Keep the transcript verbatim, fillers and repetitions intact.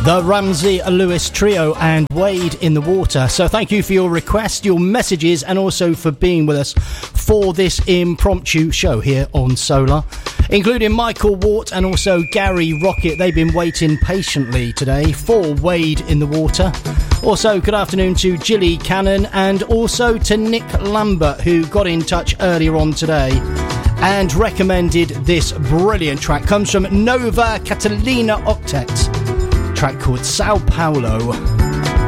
The Ramsey Lewis Trio and Wade in the Water. So thank you for your requests, your messages, and also for being with us for this impromptu show here on Solar, including Michael Wart and also Gary Rocket. They've been waiting patiently today for Wade in the Water. Also, good afternoon to Gilly Cannon and also to Nick Lambert, who got in touch earlier on today and recommended this brilliant track. Comes from Nova Catalina Octet. Track called Sao Paulo.